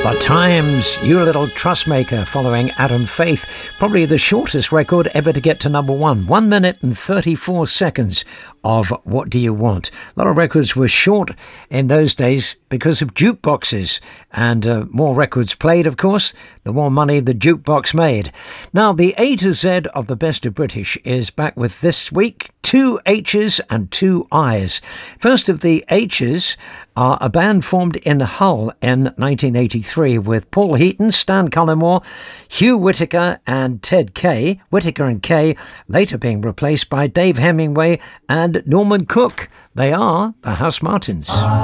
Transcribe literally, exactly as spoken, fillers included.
The Times, You Little Trustmaker, following Adam Faith. Probably the shortest record ever to get to number one. One minute and thirty-four seconds of What Do You Want? A lot of records were short in those days because of jukeboxes. And uh, more records played, of course, the more money the jukebox made. Now, the A to Z of the Best of British is back with this week. Two H's and two I's. First of the H's are a band formed in Hull in nineteen eighty-three with Paul Heaton, Stan Cullimore, Hugh Whittaker and Ted Kay. Whittaker and Kay later being replaced by Dave Hemingway and Norman Cook. They are the Housemartins.